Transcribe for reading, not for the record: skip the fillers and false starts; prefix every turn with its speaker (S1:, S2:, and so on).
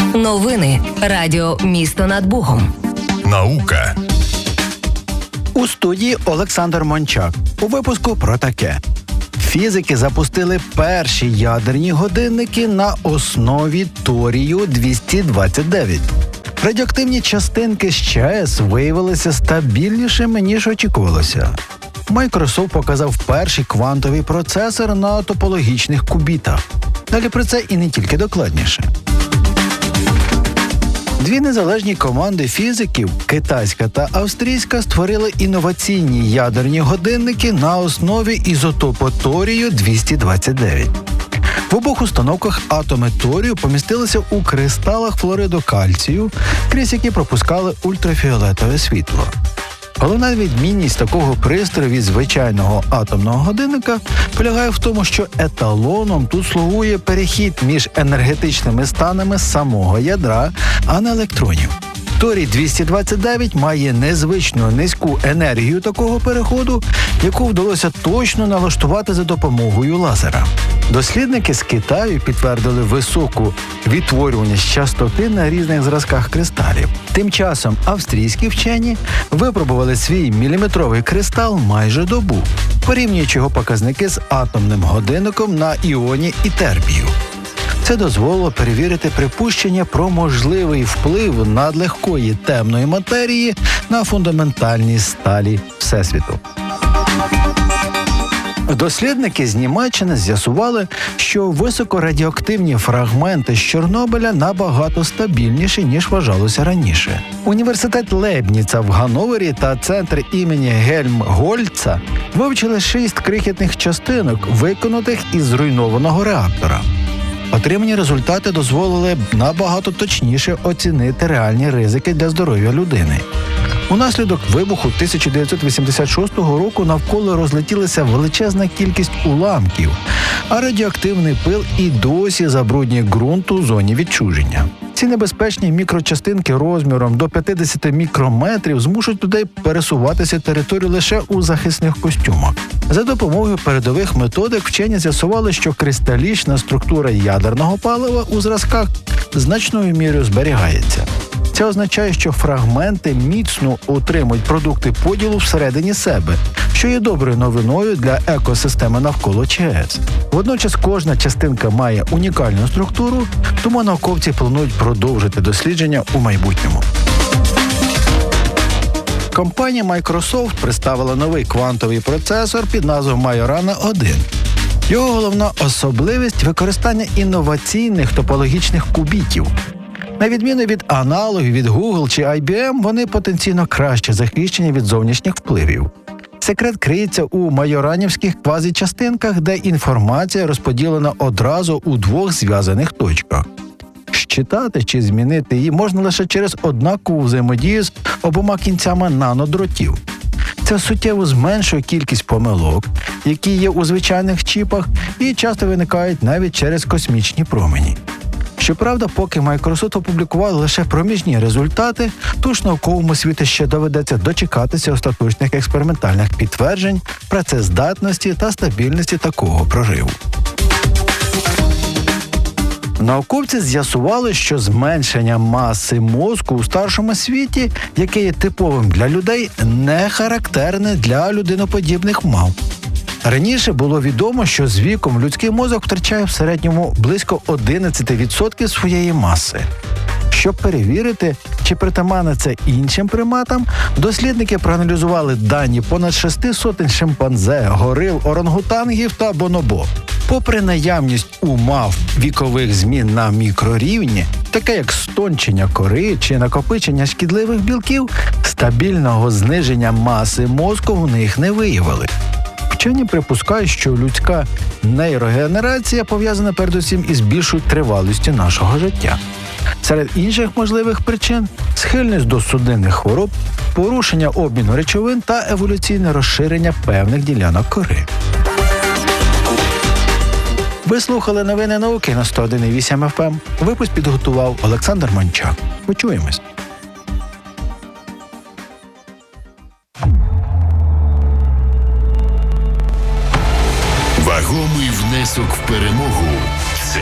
S1: Новини Радіо «Місто над Богом».
S2: Наука.
S3: У студії Олександр Мончак. У випуску про таке. Фізики запустили перші ядерні годинники на основі торію-229. Радіоактивні частинки з ЧАЕС виявилися стабільнішими, ніж очікувалося. Microsoft показав перший квантовий процесор на топологічних кубітах. Далі про це і не тільки докладніше. Дві незалежні команди фізиків, китайська та австрійська, створили інноваційні ядерні годинники на основі ізотопу торію-229. В обох установках атоми торію помістилися у кристалах флориду кальцію, крізь які пропускали ультрафіолетове світло. Головна відмінність такого пристрою від звичайного атомного годинника полягає в тому, що еталоном тут слугує перехід між енергетичними станами самого ядра, а не електронів. Торій-229 має незвично низьку енергію такого переходу, яку вдалося точно налаштувати за допомогою лазера. Дослідники з Китаю підтвердили високу відтворюваність частоти на різних зразках кристалів. Тим часом австрійські вчені випробували свій міліметровий кристал майже добу, порівнюючи його показники з атомним годинником на іоні і тербію. Це дозволило перевірити припущення про можливий вплив надлегкої темної матерії на фундаментальні сталі Всесвіту. Дослідники з Німеччини з'ясували, що високорадіоактивні фрагменти з Чорнобиля набагато стабільніші, ніж вважалося раніше. Університет Лейбніца в Ганновері та центр імені Гельмгольца вивчили 6 крихітних частинок, виконутих із зруйнованого реактора. Отримані результати дозволили набагато точніше оцінити реальні ризики для здоров'я людини. Унаслідок вибуху 1986 року навколо розлетілася величезна кількість уламків, а радіоактивний пил і досі забруднює ґрунт у зоні відчуження. Ці небезпечні мікрочастинки розміром до 50 мікрометрів змушують людей пересуватися територію лише у захисних костюмах. За допомогою передових методик вчені з'ясували, що кристалічна структура ядерного палива у зразках значною мірою зберігається. Це означає, що фрагменти міцно утримують продукти поділу всередині себе, що є доброю новиною для екосистеми навколо ЧАЕС. Водночас кожна частинка має унікальну структуру, тому науковці планують продовжити дослідження у майбутньому. Компанія Microsoft представила новий квантовий процесор під назвою Majorana 1. Його головна особливість – використання інноваційних топологічних кубітів. На відміну від аналогів від Google чи IBM, вони потенційно краще захищені від зовнішніх впливів. Секрет криється у майоранівських квазічастинках, де інформація розподілена одразу у двох зв'язаних точках. Щитати чи змінити її можна лише через однакову взаємодію з обома кінцями нанодротів. Це суттєво зменшує кількість помилок, які є у звичайних чіпах і часто виникають навіть через космічні промені. Щоправда, поки Microsoft опублікували лише проміжні результати, тож науковому світу ще доведеться дочекатися остаточних експериментальних підтверджень працездатності та стабільності такого прориву. Науковці з'ясували, що зменшення маси мозку у старшому світі, яке є типовим для людей, не характерне для людиноподібних мавп. Раніше було відомо, що з віком людський мозок втрачає в середньому близько 11% своєї маси. Щоб перевірити, чи притаманне це іншим приматам, дослідники проаналізували дані понад 600 шимпанзе, горил, орангутангів та бонобо. Попри наявність у мавп вікових змін на мікрорівні, таке як стончення кори чи накопичення шкідливих білків, стабільного зниження маси мозку в них не виявили. Вчені припускають, що людська нейрогенерація пов'язана передусім із більшою тривалістю нашого життя. Серед інших можливих причин – схильність до судинних хвороб, порушення обміну речовин та еволюційне розширення певних ділянок кори. Ви слухали новини науки на 101,8 FM. Випуск підготував Олександр Мончак. Почуємось.
S2: Вагомий внесок в перемогу